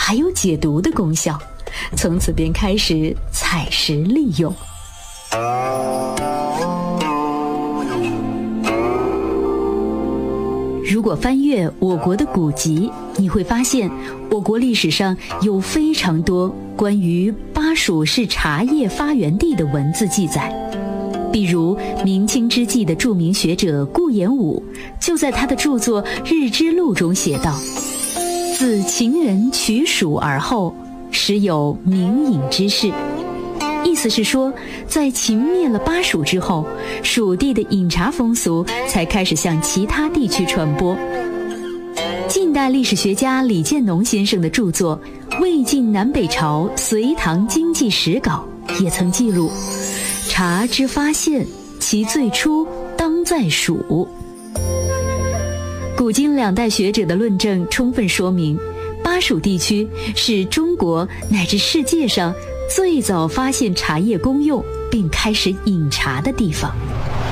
还有解毒的功效，从此便开始采食利用。如果翻阅我国的古籍，你会发现我国历史上有非常多关于巴蜀是茶叶发源地的文字记载。比如明清之际的著名学者顾炎武就在他的著作《日之录》中写道：自秦人取蜀而后，时有明饮之事。意思是说，在秦灭了巴蜀之后，蜀地的饮茶风俗才开始向其他地区传播。近代历史学家李建农先生的著作《魏晋南北朝隋唐经济史稿》也曾记录，茶之发现，其最初当在蜀。古今两代学者的论证充分说明，巴蜀地区是中国乃至世界上最早发现茶叶功用并开始饮茶的地方。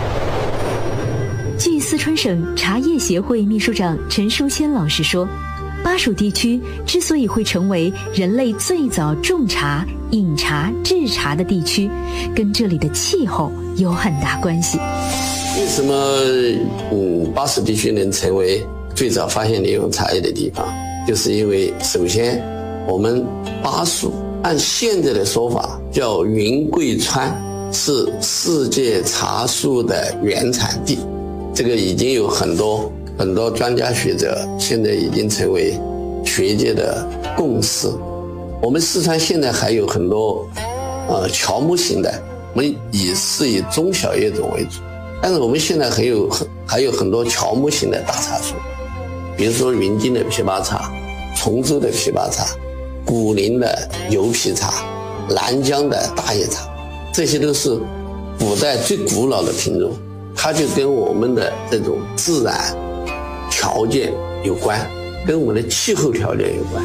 据四川省茶叶协会秘书长陈书谦老师说，巴蜀地区之所以会成为人类最早种茶、饮茶、制茶的地区，跟这里的气候有很大关系。 为什么巴蜀地区能成为最早发现利用茶叶的地方？就是因为首先我们巴蜀按现在的说法叫云贵川，是世界茶树的原产地。这个已经有很多专家学者现在已经成为学界的共识。我们四川现在还有很多乔木型的，我们以中小叶种为主，但是我们现在还有很多乔木型的大茶树，比如说云津的枇杷茶、崇州的枇杷茶、古宁的油皮茶、南疆的大叶茶，这些都是古代最古老的品种，它就跟我们的这种自然条件有关，跟我们的气候条件有关。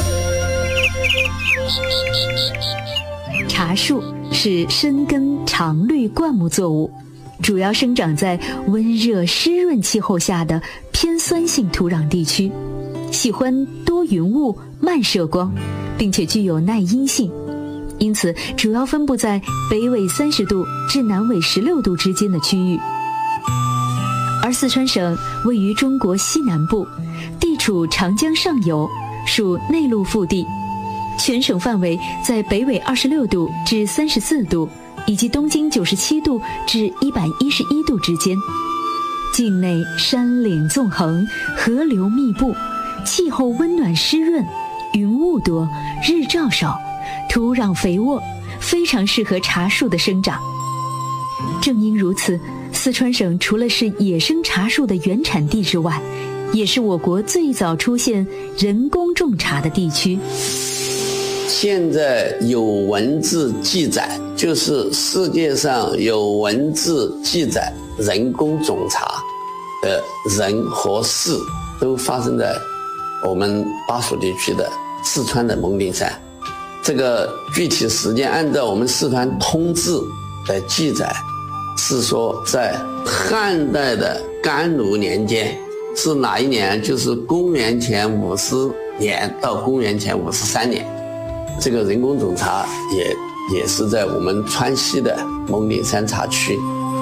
茶树是深根常绿灌木作物，主要生长在温热湿润气候下的偏酸性土壤地区，喜欢多云雾、慢射光，并且具有耐阴性，因此主要分布在北纬30度至南纬16度之间的区域。而四川省位于中国西南部，地处长江上游，属内陆腹地，全省范围在北纬26度至34度以及东经97度至111度之间。境内山岭纵横，河流密布，气候温暖湿润，云雾多，日照少，土壤肥沃，非常适合茶树的生长。正因如此，四川省除了是野生茶树的原产地之外，也是我国最早出现人工种茶的地区。 现在有文字记载，就是世界上有文字记载人工种茶的人和事都发生在我们巴蜀地区的四川的蒙顶山。这个具体时间按照我们四川通志的记载，是说在汉代的甘卢年间，是哪一年？就是公元前50年到公元前53年。这个人工种茶也是在我们川西的蒙顶山茶区。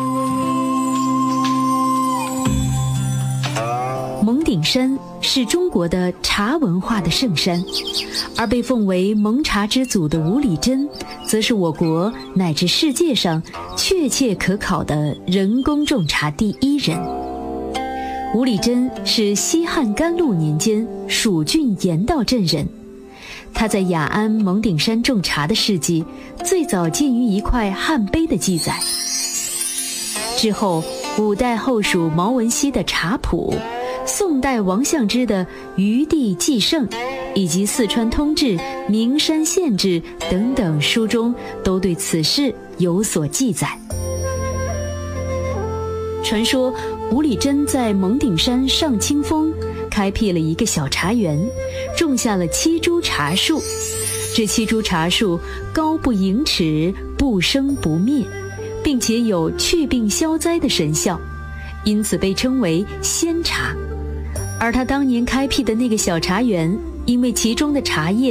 蒙顶山是中国的茶文化的圣山，而被奉为蒙茶之祖的吴理真，则是我国乃至世界上确切可考的人工种茶第一人。吴理真是西汉甘露年间蜀郡盐道镇人，他在雅安蒙顶山种茶的事迹最早见于一块汉碑的记载。之后五代后蜀毛文熙的茶谱，宋代王相之的《余地纪胜》，以及四川通志、名山县志等等书中都对此事有所记载。传说吴理真在蒙顶山上清峰开辟了一个小茶园，种下了7株茶树，这7株茶树高不盈尺，不生不灭，并且有祛病消灾的神效，因此被称为仙茶。而他当年开辟的那个小茶园，因为其中的茶叶